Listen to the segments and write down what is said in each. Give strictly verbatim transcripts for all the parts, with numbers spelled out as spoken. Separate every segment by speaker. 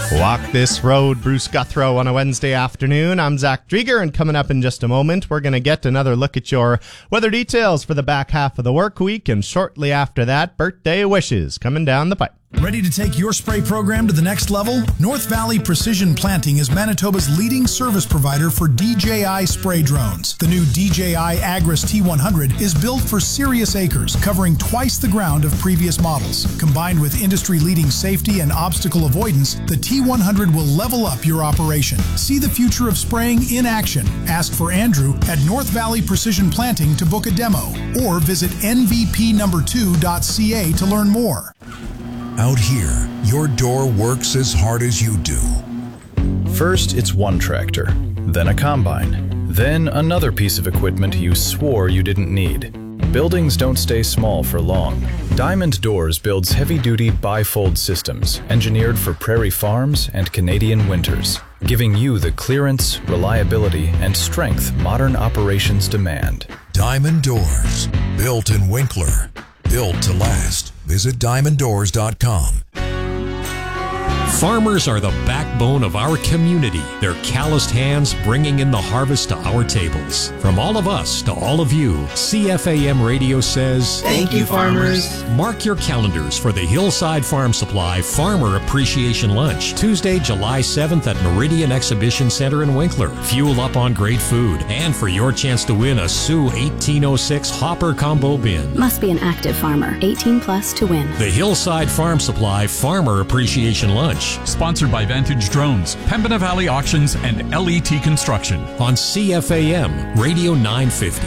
Speaker 1: Walk This Road, Bruce Guthrow on a Wednesday afternoon. I'm Zach Drieger, and coming up in just a moment, we're going to get another look at your weather details for the back half of the work week, and shortly after that, birthday wishes coming down the pipe.
Speaker 2: Ready to take your spray program to the next level? North Valley Precision Planting is Manitoba's leading service provider for D J I spray drones. The new D J I Agris T one hundred is built for serious acres, covering twice the ground of previous models. Combined with industry-leading safety and obstacle avoidance, the T one hundred will level up your operation. See the future of spraying in action. Ask for Andrew at North Valley Precision Planting to book a demo, or visit N V P number two dot C A to learn more.
Speaker 3: Out here, your door works as hard as you do.
Speaker 4: First, it's one tractor, then a combine, then another piece of equipment you swore you didn't need. Buildings don't stay small for long. Diamond Doors builds heavy-duty bifold systems engineered for prairie farms and Canadian winters, giving you the clearance, reliability, and strength modern operations demand.
Speaker 3: Diamond Doors, built in Winkler, built to last. Visit diamond doors dot com.
Speaker 5: Farmers are the backbone of our community. Their calloused hands bringing in the harvest to our tables. From all of us to all of you, C F A M Radio says,
Speaker 6: thank you, farmers.
Speaker 5: Mark your calendars for the Hillside Farm Supply Farmer Appreciation Lunch, Tuesday, July seventh at Meridian Exhibition Center in Winkler. Fuel up on great food, and for your chance to win a Sioux eighteen oh six Hopper Combo Bin.
Speaker 7: Must be an active farmer, eighteen plus to win.
Speaker 5: The Hillside Farm Supply Farmer Appreciation Lunch.
Speaker 8: Sponsored by Vantage Drones, Pembina Valley Auctions, and L E T Construction.
Speaker 5: On C F A M Radio nine fifty.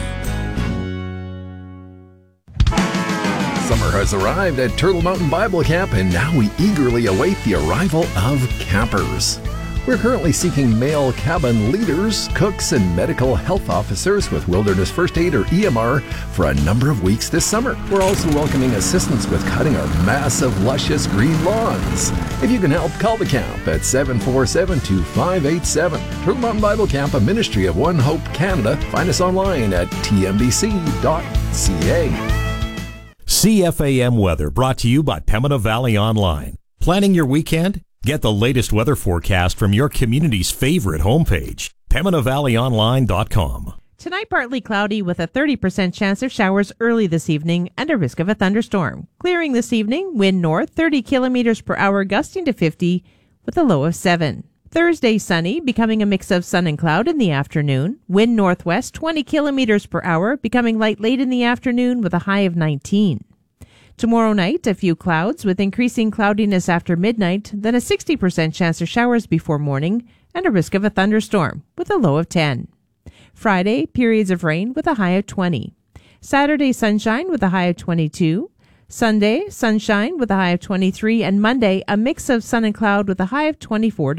Speaker 9: Summer has arrived at Turtle Mountain Bible Camp, and now we eagerly await the arrival of campers. We're currently seeking male cabin leaders, cooks, and medical health officers with Wilderness First Aid or E M R for a number of weeks this summer. We're also welcoming assistance with cutting our massive, luscious green lawns. If you can help, call the camp at seven four seven, two five eight seven. Turtle Mountain Bible Camp, a ministry of One Hope Canada. Find us online at T M B C dot C A.
Speaker 5: C F A M Weather brought to you by Pembina Valley Online. Planning your weekend? Get the latest weather forecast from your community's favorite homepage, Pembina Valley Online dot com.
Speaker 10: Tonight, partly cloudy with a thirty percent chance of showers early this evening and a risk of a thunderstorm. Clearing this evening, wind north thirty kilometers per hour gusting to fifty with a low of seven. Thursday, sunny, becoming a mix of sun and cloud in the afternoon. Wind northwest twenty kilometers per hour, becoming light late in the afternoon with a high of nineteen. Tomorrow night, a few clouds with increasing cloudiness after midnight, then a sixty percent chance of showers before morning and a risk of a thunderstorm with a low of ten. Friday, periods of rain with a high of twenty. Saturday, sunshine with a high of twenty-two. Sunday, sunshine with a high of twenty-three. And Monday, a mix of sun and cloud with a high of twenty-four.